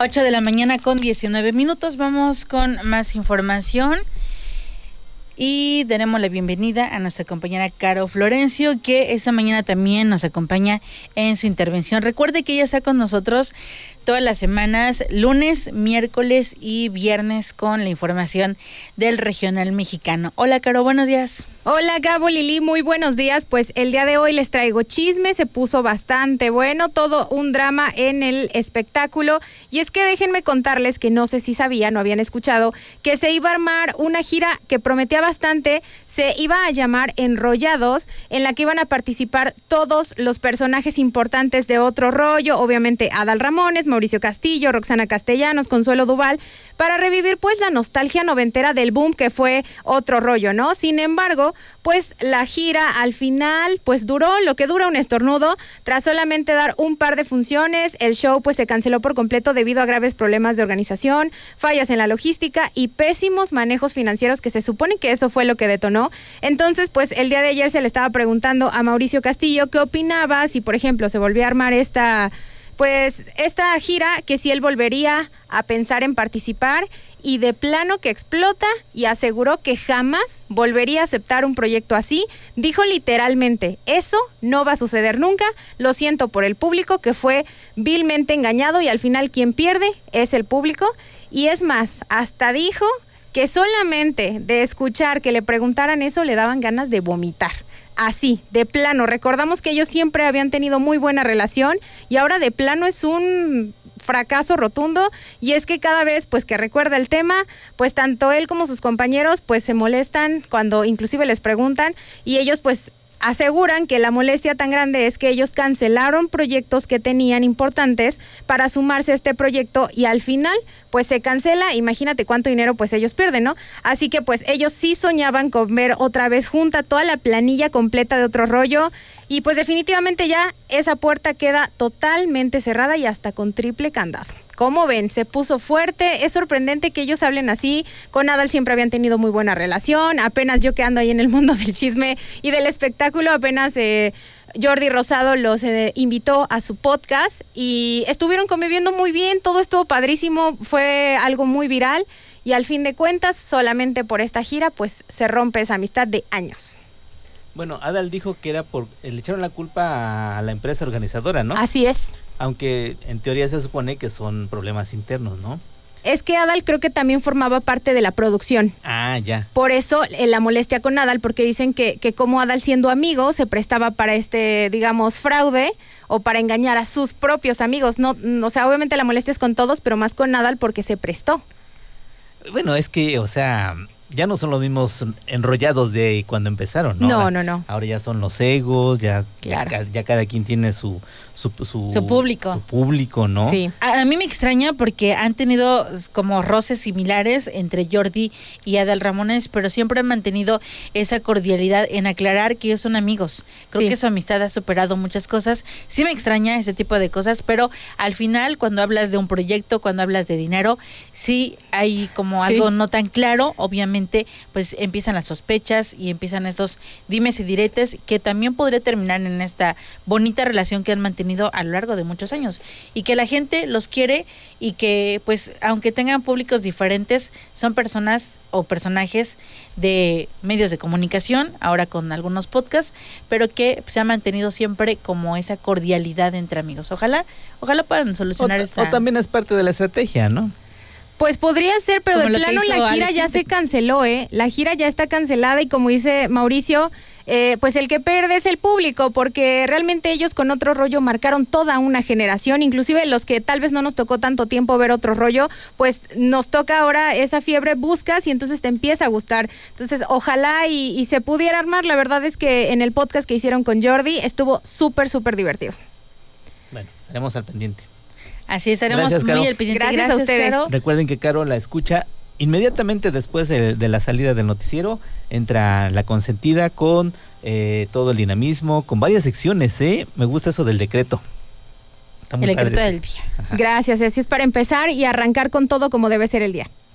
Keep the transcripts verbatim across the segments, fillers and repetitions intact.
ocho de la mañana con diecinueve minutos. Vamos con más información. Y daremos la bienvenida a nuestra compañera Caro Florencio, que esta mañana también nos acompaña en su intervención. Recuerde que ella está con nosotros todas las semanas, lunes, miércoles y viernes, con la información del regional mexicano. Hola, Caro, buenos días. Hola, Gabo, Lili, muy buenos días. Pues el día de hoy les traigo chisme, se puso bastante bueno, todo un drama en el espectáculo. Y es que déjenme contarles que no sé si sabían o habían escuchado que se iba a armar una gira que prometía bastante, se iba a llamar Enrollados, en la que iban a participar todos los personajes importantes de Otro Rollo, obviamente Adal Ramones, Mauricio Castillo, Roxana Castellanos, Consuelo Duval, para revivir pues la nostalgia noventera del boom que fue Otro Rollo, ¿no? Sin embargo, pues la gira al final pues duró lo que dura un estornudo. Tras solamente dar un par de funciones, el show pues se canceló por completo debido a graves problemas de organización, fallas en la logística y pésimos manejos financieros, que se supone que eso fue lo que detonó. Entonces pues el día de ayer se le estaba preguntando a Mauricio Castillo qué opinaba si por ejemplo se volvía a armar esta pues esta gira, que si él volvería a pensar en participar, y de plano que explota, y aseguró que jamás volvería a aceptar un proyecto así. Dijo literalmente, eso no va a suceder nunca, lo siento por el público que fue vilmente engañado y al final quien pierde es el público. Y es más, hasta dijo que solamente de escuchar que le preguntaran eso le daban ganas de vomitar. Así, de plano. Recordamos que ellos siempre habían tenido muy buena relación y ahora de plano es un fracaso rotundo. Y es que cada vez pues que recuerda el tema, pues tanto él como sus compañeros pues se molestan cuando inclusive les preguntan, y ellos pues aseguran que la molestia tan grande es que ellos cancelaron proyectos que tenían importantes para sumarse a este proyecto y al final pues se cancela. Imagínate cuánto dinero pues ellos pierden, ¿no? Así que pues ellos sí soñaban con ver otra vez junta toda la planilla completa de Otro Rollo, y pues definitivamente ya esa puerta queda totalmente cerrada y hasta con triple candado. ¿Cómo ven? Se puso fuerte. Es sorprendente que ellos hablen así. Con Adal siempre habían tenido muy buena relación. Apenas yo que ando ahí en el mundo del chisme y del espectáculo, apenas eh, Jordi Rosado los eh, invitó a su podcast y estuvieron conviviendo muy bien. Todo estuvo padrísimo. Fue algo muy viral y al fin de cuentas, solamente por esta gira, pues se rompe esa amistad de años. Bueno, Adal dijo que era por, le echaron la culpa a la empresa organizadora, ¿no? Así es. Aunque en teoría se supone que son problemas internos, ¿no? Es que Adal creo que también formaba parte de la producción. Ah, ya. Por eso eh, la molestia con Adal, porque dicen que, que como Adal siendo amigo se prestaba para este, digamos, fraude o para engañar a sus propios amigos. No, o sea, obviamente la molestia es con todos, pero más con Adal porque se prestó. Bueno, es que, o sea, ya no son los mismos enrollados de cuando empezaron, ¿no? No, ahora, no, no. Ahora ya son los egos, ya, claro. ya, ya cada quien tiene su su, su, su público. Su público, ¿no? Sí. A, a mí me extraña porque han tenido como roces similares entre Jordi y Adal Ramones, pero siempre han mantenido esa cordialidad en aclarar que ellos son amigos. Creo sí. que su amistad ha superado muchas cosas. Sí me extraña ese tipo de cosas, pero al final, cuando hablas de un proyecto, cuando hablas de dinero, sí hay como sí. algo no tan claro. Obviamente, pues empiezan las sospechas y empiezan estos dimes y diretes que también podría terminar en esta bonita relación que han mantenido a lo largo de muchos años y que la gente los quiere y que pues aunque tengan públicos diferentes son personas o personajes de medios de comunicación, ahora con algunos podcasts, pero que se ha mantenido siempre como esa cordialidad entre amigos. Ojalá, ojalá puedan solucionar o, esta... O también es parte de la estrategia, ¿no? Pues podría ser, pero de plano la gira ya se canceló, ¿eh? La gira ya está cancelada y como dice Mauricio, eh, pues el que pierde es el público, porque realmente ellos con Otro Rollo marcaron toda una generación, inclusive los que tal vez no nos tocó tanto tiempo ver Otro Rollo, pues nos toca ahora esa fiebre, buscas y entonces te empieza a gustar. Entonces ojalá y, y se pudiera armar. La verdad es que en el podcast que hicieron con Jordi estuvo súper, súper divertido. Bueno, estaremos al pendiente. Así estaremos Gracias, muy al pendiente. Gracias, Gracias a ustedes. Caro. Recuerden que Caro la escucha inmediatamente después de, de la salida del noticiero. Entra La Consentida con eh, todo el dinamismo, con varias secciones, ¿eh? Me gusta eso del decreto. Está muy el decreto padre, del sí. día. Ajá. Gracias, así es para empezar y arrancar con todo como debe ser el día.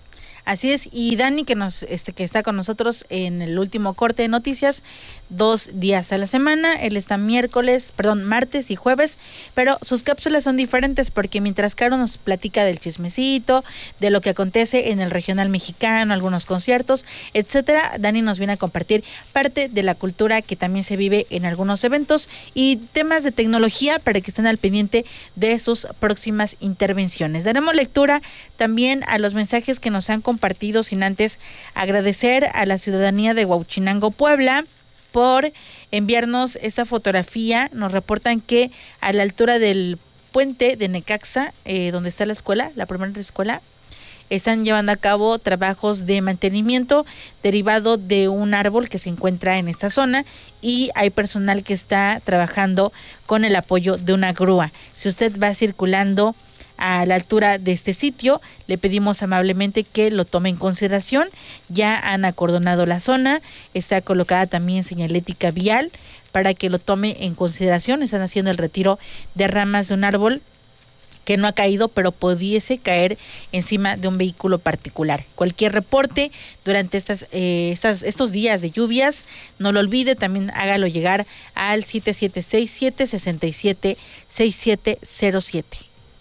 Así es, y Dani que nos este que está con nosotros en el último corte de noticias, dos días a la semana, él está miércoles, perdón, martes y jueves, pero sus cápsulas son diferentes porque mientras Caro nos platica del chismecito, de lo que acontece en el regional mexicano, algunos conciertos, etcétera, Dani nos viene a compartir parte de la cultura que también se vive en algunos eventos y temas de tecnología para que estén al pendiente de sus próximas intervenciones. Daremos lectura también a los mensajes que nos han compartido, sin antes agradecer a la ciudadanía de Huauchinango, Puebla, por enviarnos esta fotografía. Nos reportan que a la altura del puente de Necaxa, eh, donde está la escuela, la primera escuela, están llevando a cabo trabajos de mantenimiento derivado de un árbol que se encuentra en esta zona y hay personal que está trabajando con el apoyo de una grúa. Si usted va circulando a la altura de este sitio, le pedimos amablemente que lo tome en consideración. Ya han acordonado la zona, está colocada también señalética vial para que lo tome en consideración. Están haciendo el retiro de ramas de un árbol que no ha caído, pero pudiese caer encima de un vehículo particular. Cualquier reporte durante estas, eh, estas estos días de lluvias, no lo olvide, también hágalo llegar al siete siete seis, siete seis siete, seis siete cero siete.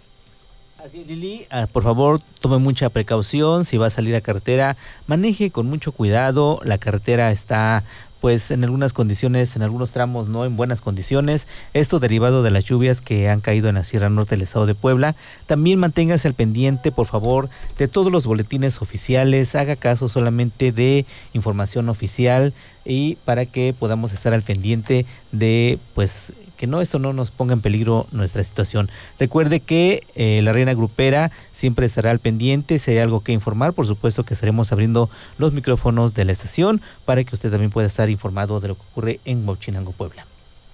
Así es, Lili, ah, por favor, tome mucha precaución. Si va a salir a carretera, maneje con mucho cuidado. La carretera está, pues, en algunas condiciones, en algunos tramos no en buenas condiciones. Esto derivado de las lluvias que han caído en la Sierra Norte del estado de Puebla. También manténgase al pendiente, por favor, de todos los boletines oficiales. Haga caso solamente de información oficial y para que podamos estar al pendiente de, pues, que no esto no nos ponga en peligro nuestra situación. Recuerde que eh, la Reina Grupera siempre estará al pendiente. Si hay algo que informar, por supuesto que estaremos abriendo los micrófonos de la estación para que usted también pueda estar informado de lo que ocurre en Huauchinango, Puebla.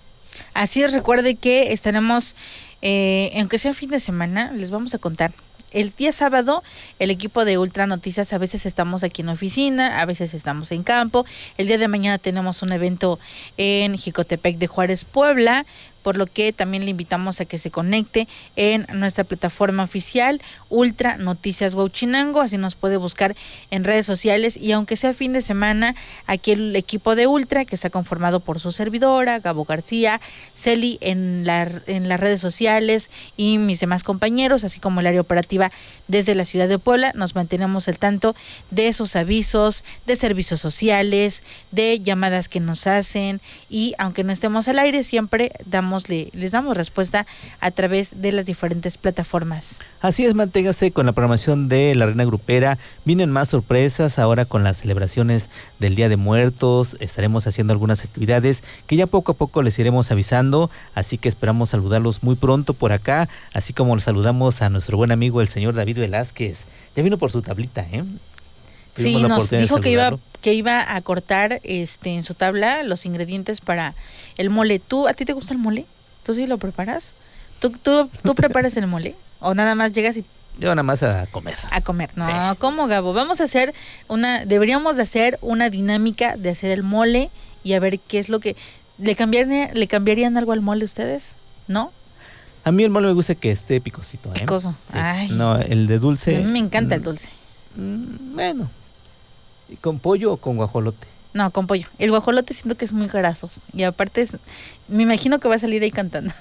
Así es, recuerde que estaremos, eh, aunque sea fin de semana, les vamos a contar. El día sábado, el equipo de Ultra Noticias, a veces estamos aquí en oficina, a veces estamos en campo. El día de mañana tenemos un evento en Jicotepec de Juárez, Puebla, por lo que también le invitamos a que se conecte en nuestra plataforma oficial Ultra Noticias Huauchinango, así nos puede buscar en redes sociales. Y aunque sea fin de semana, aquí el equipo de Ultra, que está conformado por su servidora, Gabo García, Celi en, la, en las redes sociales y mis demás compañeros, así como el área operativa desde la ciudad de Puebla, nos mantenemos al tanto de esos avisos, de servicios sociales, de llamadas que nos hacen, y aunque no estemos al aire, siempre damos Le, les damos respuesta a través de las diferentes plataformas. Así es, manténgase con la programación de la Reina Grupera. Vienen más sorpresas ahora con las celebraciones del Día de Muertos. Estaremos haciendo algunas actividades que ya poco a poco les iremos avisando, así que esperamos saludarlos muy pronto por acá, así como los saludamos a nuestro buen amigo el señor David Velázquez. Ya vino por su tablita, ¿eh? Sí, nos dijo que iba, que iba a cortar este en su tabla los ingredientes para el mole. ¿Tú, a ti te gusta el mole? ¿Tú sí lo preparas? ¿Tú, tú, tú preparas el mole? ¿O nada más llegas y...? Yo nada más a comer. A comer. No, sí. ¿Cómo, Gabo? Vamos a hacer una... Deberíamos de hacer una dinámica de hacer el mole y a ver qué es lo que... ¿Le cambiarían, ¿le cambiarían algo al mole ustedes? ¿No? A mí el mole me gusta que esté picosito, ¿eh? Picoso. Sí. Ay. No, el de dulce... A mí me encanta el dulce. Mm, bueno... ¿Con pollo o con guajolote? No, con pollo. El guajolote siento que es muy grasoso. Y aparte, es, me imagino que va a salir ahí cantando.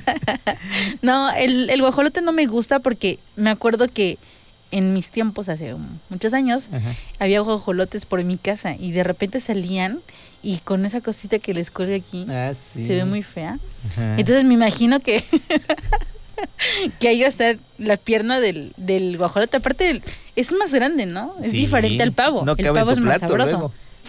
No, el, el guajolote no me gusta porque me acuerdo que en mis tiempos, hace muchos años, ajá, había guajolotes por mi casa y de repente salían y con esa cosita que les cuelga aquí, ah, sí, se ve muy fea. Ajá. Entonces me imagino que... que ahí va a estar la pierna del, del guajolote. Aparte, es más grande, ¿no? Es sí, diferente al pavo. No, el pavo es más sabroso.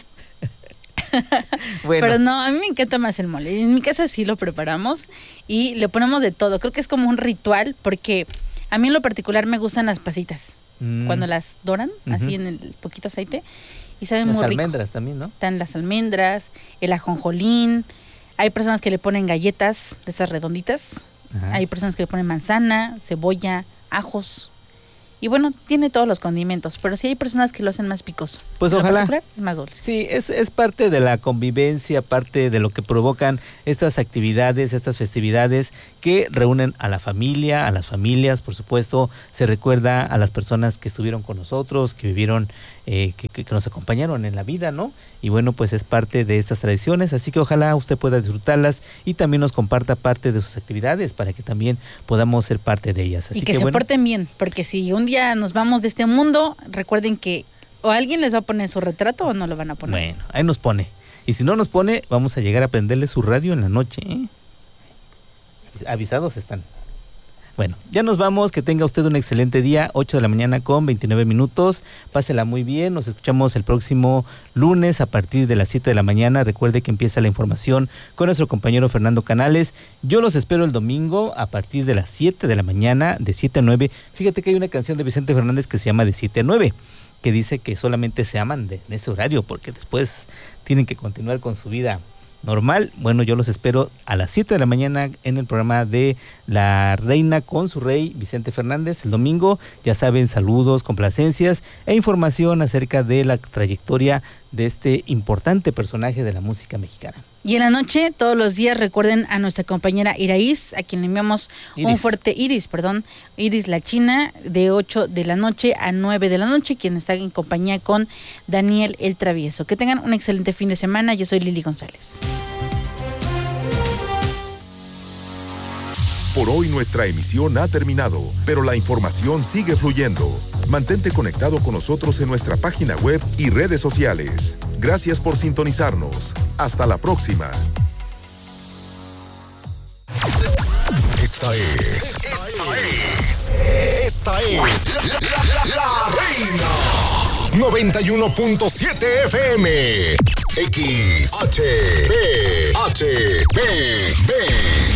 Bueno. Pero no, a mí me encanta más el mole. En mi casa sí lo preparamos y le ponemos de todo. Creo que es como un ritual porque a mí en lo particular me gustan las pasitas. Mm. Cuando las doran, uh-huh, así en el poquito aceite, y saben muy rico. Las almendras también, ¿no? Están las almendras, el ajonjolín. Hay personas que le ponen galletas de estas redonditas. Ajá. Hay personas que le ponen manzana, cebolla, ajos y bueno, tiene todos los condimentos, pero sí hay personas que lo hacen más picoso. Pues En lo ojalá. particular, es más dulce. Sí, es, es parte de la convivencia, parte de lo que provocan estas actividades, estas festividades que reúnen a la familia, a las familias, por supuesto, se recuerda a las personas que estuvieron con nosotros, que vivieron, eh, que, que, que nos acompañaron en la vida, ¿no? Y bueno, pues es parte de estas tradiciones, así que ojalá usted pueda disfrutarlas y también nos comparta parte de sus actividades para que también podamos ser parte de ellas. Así y que, que se bueno, porten bien, porque si un día nos vamos de este mundo, recuerden que o alguien les va a poner su retrato o no lo van a poner. bueno, ahí nos pone. Y si no nos pone, vamos a llegar a prenderle su radio en la noche, ¿eh? Avisados están. Bueno, ya nos vamos, que tenga usted un excelente día, ocho de la mañana con veintinueve minutos, pásela muy bien, nos escuchamos el próximo lunes a partir de las siete de la mañana, recuerde que empieza la información con nuestro compañero Fernando Canales, yo los espero el domingo a partir de las siete de la mañana, de siete a nueve, fíjate que hay una canción de Vicente Fernández que se llama de siete a nueve, que dice que solamente se aman de, en ese horario, porque después tienen que continuar con su vida normal. Bueno, yo los espero a las siete de la mañana en el programa de La Reina con su rey Vicente Fernández el domingo. Ya saben, saludos, complacencias e información acerca de la trayectoria de este importante personaje de la música mexicana. Y en la noche, todos los días, recuerden a nuestra compañera Iraís, a quien le enviamos Iris. un fuerte Iris, perdón, Iris la China, de ocho de la noche a nueve de la noche, quien está en compañía con Daniel el Travieso. Que tengan un excelente fin de semana. Yo soy Lili González. Por hoy nuestra emisión ha terminado, pero la información sigue fluyendo. Mantente conectado con nosotros en nuestra página web y redes sociales. Gracias por sintonizarnos. Hasta la próxima. Esta es, esta es, esta es la, la, la, la Reina. noventa y uno punto siete F M. X, H, B, H, B, B.